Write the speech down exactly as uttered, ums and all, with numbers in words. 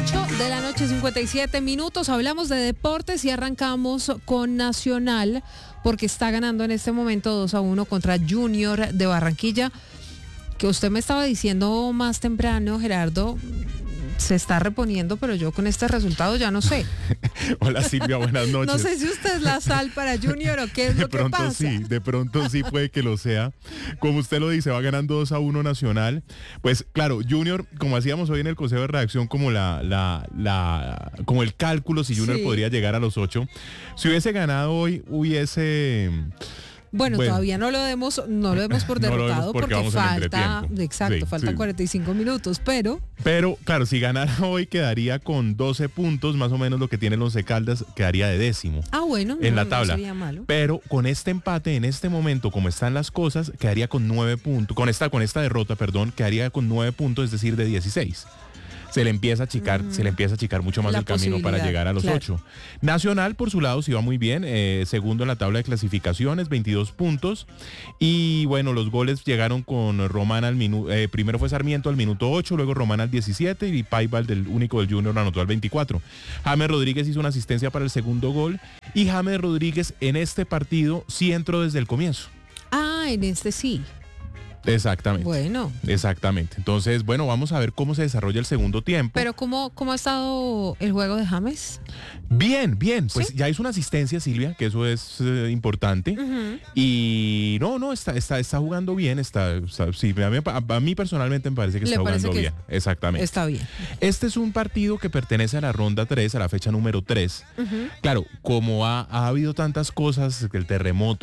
ocho de la noche, cincuenta y siete minutos. Hablamos de deportes y arrancamos con Nacional, porque está ganando en este momento dos a uno contra Junior de Barranquilla. Que usted me estaba diciendo más temprano, Gerardo, se está reponiendo, pero yo con este resultado ya no sé. Hola Silvia, buenas noches. No sé si usted es la sal para Junior o qué es lo que pasa. De pronto sí, de pronto sí puede que lo sea. Como usted lo dice, va ganando dos a uno Nacional. Pues claro, Junior, como hacíamos hoy en el Consejo de Redacción, como la, la, la, como el cálculo si Junior sí. podría llegar a los ocho. Si hubiese ganado hoy, hubiese... Bueno, bueno, todavía no lo demos, no lo demos por derrotado, no porque, porque falta, exacto, sí, faltan sí. cuarenta y cinco minutos, pero... Pero, claro, si ganara hoy quedaría con doce puntos, más o menos lo que tiene el Once Caldas, quedaría de décimo. Ah, bueno, en no, la tabla. No sería malo. Pero con este empate, en este momento, como están las cosas, quedaría con nueve puntos, con esta, con esta derrota, perdón, quedaría con nueve puntos, es decir, de dieciséis. Se le empieza a achicar, mm. se le empieza a achicar mucho más la el camino para llegar a los claro. ocho. Nacional, por su lado, sí va muy bien, eh, segundo en la tabla de clasificaciones, veintidós puntos. Y bueno, los goles llegaron con Román al minuto, eh, primero fue Sarmiento al minuto ocho, luego Román al diecisiete y Paiva, el del único del Junior, anotó al veinticuatro. James Rodríguez hizo una asistencia para el segundo gol y James Rodríguez en este partido sí entró desde el comienzo. Ah, en este sí. Exactamente. Bueno. Exactamente. Entonces, bueno, vamos a ver cómo se desarrolla el segundo tiempo. Pero ¿cómo, cómo ha estado el juego de James? Bien, bien. Pues ¿sí? Ya hizo una asistencia, Silvia, que eso es eh, importante. Uh-huh. Y no, no, está, está, está jugando bien. Está, está sí, a mí, a, a mí personalmente me parece que está jugando que bien. Exactamente. Está bien. Este es un partido que pertenece a la ronda tres, a la fecha número tres. Uh-huh. Claro, como ha, ha habido tantas cosas, el terremoto